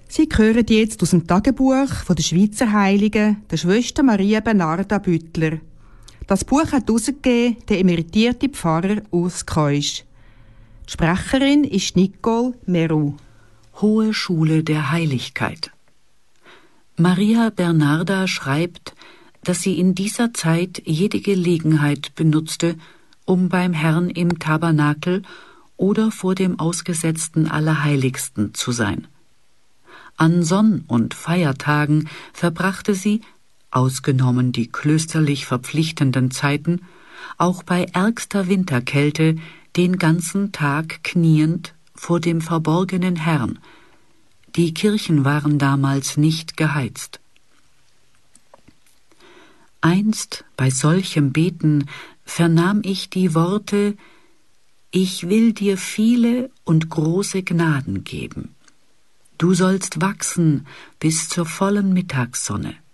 Sie hören jetzt aus dem Tagebuch von der Schweizer Heiligen, der Schwester Maria Bernarda Büttler. Das Buch hat herausgegeben der emeritierte Pfarrer Urs Keusch. Die Sprecherin ist Nicole Meru. Hohe Schule der Heiligkeit. Maria Bernarda schreibt, dass sie in dieser Zeit jede Gelegenheit benutzte, um beim Herrn im Tabernakel oder vor dem ausgesetzten Allerheiligsten zu sein. An Sonn- und Feiertagen verbrachte sie, ausgenommen die klösterlich verpflichtenden Zeiten, auch bei ärgster Winterkälte den ganzen Tag kniend vor dem verborgenen Herrn. Die Kirchen waren damals nicht geheizt. Einst bei solchem Beten vernahm ich die Worte: Ich will dir viele und große Gnaden geben. Du sollst wachsen bis zur vollen Mittagssonne.